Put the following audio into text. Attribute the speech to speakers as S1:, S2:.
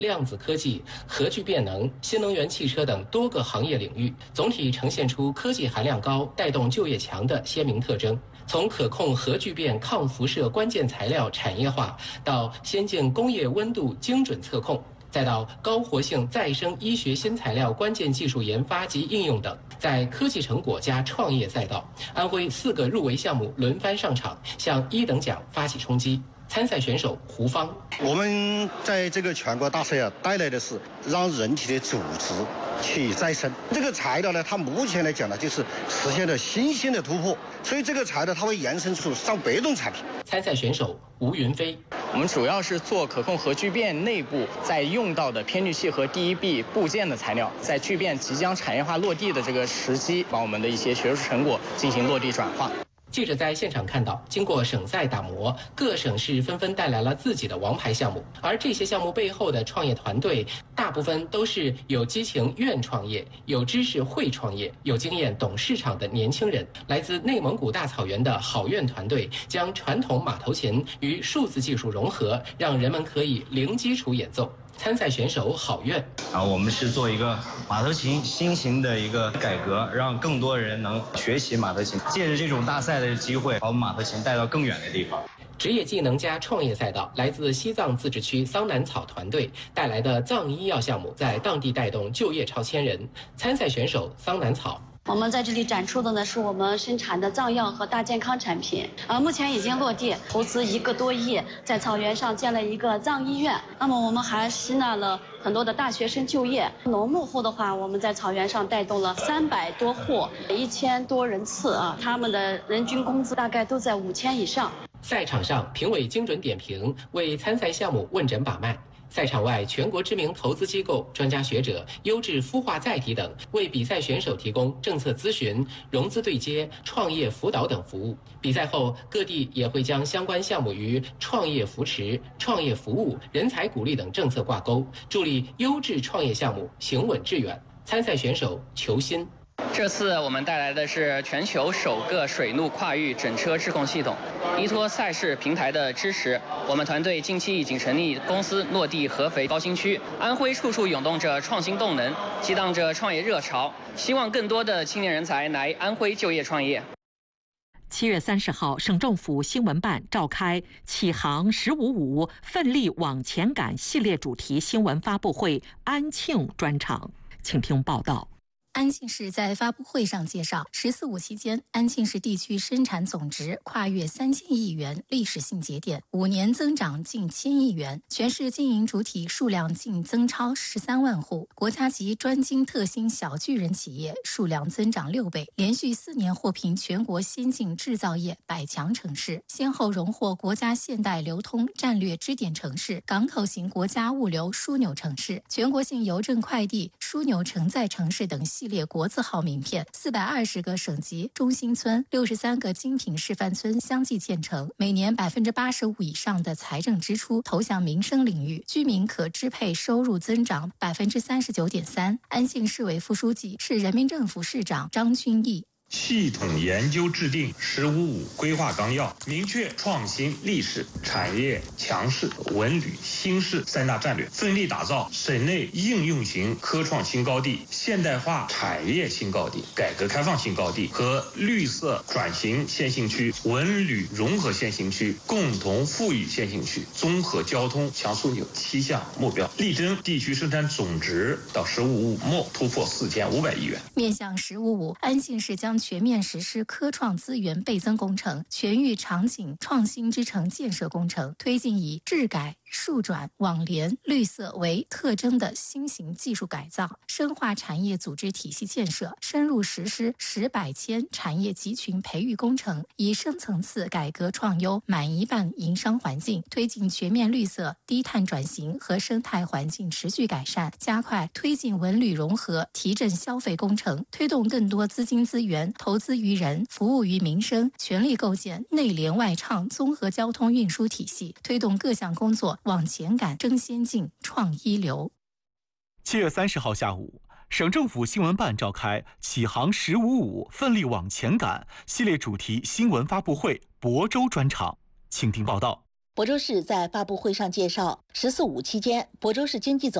S1: 量子科技、核聚变能、新能源汽车等多个行业领域，总体呈现出科技含量高、带动就业强的鲜明特征。从可控核聚变抗辐射关键材料产业化，到先进工业温度精准测控，再到高活性再生医学新材料关键技术研发及应用等，在科技成果加创业赛道，安徽4个入围项目轮番上场，向1等奖发起冲击。参赛选手胡芳，
S2: 我们在这个全国大赛带来的是让人体的组织去再生。这个材料呢，它目前来讲呢，就是实现了新兴的突破，所以这个材料它会延伸出上百种产品。
S1: 参赛选手吴云飞，
S3: 我们主要是做可控核聚变内部在用到的偏聚器和第一臂部件的材料，在聚变即将产业化落地的这个时机，把我们的一些学术成果进行落地转化。
S1: 记者在现场看到，经过省赛打磨，各省市纷纷带来了自己的王牌项目，而这些项目背后的创业团队，大部分都是有激情愿创业、有知识会创业、有经验懂市场的年轻人。来自内蒙古大草原的好愿团队，将传统马头琴与数字技术融合，让人们可以零基础演奏。参赛选手郝愿，
S4: 我们是做一个马头琴新型的一个改革，让更多人能学习马头琴，借着这种大赛的机会，把我们马头琴带到更远的地方。
S1: 职业技能加创业赛道，来自西藏自治区桑南草团队带来的藏医药项目，在当地带动就业超千人。参赛选手桑南草。
S5: 我们在这里展出的呢，是我们生产的藏药和大健康产品，目前已经落地，投资1个多亿，在草原上建了一个藏医院。那么我们还吸纳了很多的大学生就业。农牧户的话，我们在草原上带动了300多户，1000多人次啊，他们的人均工资大概都在5000以上。
S1: 赛场上，评委精准点评，为参赛项目问诊把脉。赛场外，全国知名投资机构、专家学者、优质孵化载体等为比赛选手提供政策咨询、融资对接、创业辅导等服务。比赛后，各地也会将相关项目与创业扶持、创业服务、人才鼓励等政策挂钩，助力优质创业项目行稳致远。参赛选手裘鑫。
S3: 这次我们带来的是全球首个水陆跨域整车智控系统。依托赛事平台的支持，我们团队近期已经成立公司，落地合肥高新区。安徽处处涌动着创新动能，激荡着创业热潮，希望更多的青年人才来安徽就业创业。
S6: 7月30号，省政府新闻办召开“启航1055奋力往前赶”系列主题新闻发布会安庆专场，请听报道。
S7: 安庆市在发布会上介绍，“14·5”期间，安庆市地区生产总值跨越3000亿元历史性节点，5年增长近1000亿元，全市经营主体数量净增超13万户，国家级专精特新小巨人企业数量增长6倍，连续4年获评全国先进制造业100强城市，先后荣获国家现代流通战略支点城市、港口型国家物流枢纽城市、全国性邮政快递枢纽承载城市等系列国字号名片，420个省级中心村、63个精品示范村相继建成，每年85%以上的财政支出投向民生领域，居民可支配收入增长39.3%。安庆市委副书记、市人民政府市长张君毅。
S8: 系统研究制定“15·5”规划纲要，明确创新立市、产业强势、文旅新市3大战略，奋力打造省内应用型科创新高地、现代化产业新高地、改革开放新高地和绿色转型先行区、文旅融合先行区、共同富裕先行区、综合交通强枢纽7项目标，力争地区生产总值到“15·5”末突破4500亿元。
S7: 面向“15·5”，安庆市将全面实施科创资源倍增工程、全域场景创新之城建设工程，推进以智改、数转、网联、绿色为特征的新型技术改造，深化产业组织体系建设，深入实施10百千产业集群培育工程，以深层次改革创优满1半营商环境，推进全面绿色、低碳转型和生态环境持续改善，加快推进文旅融合、提振消费工程，推动更多资金资源投资于人，服务于民生，全力构建内联外畅综合交通运输体系，推动各项工作往前赶、争先进、创一流。
S9: 7月30号下午，省政府新闻办召开“启航10·55奋力往前赶”系列主题新闻发布会亳州专场，请听报道。
S10: 亳州市在发布会上介绍，“十四五”期间，亳州市经济总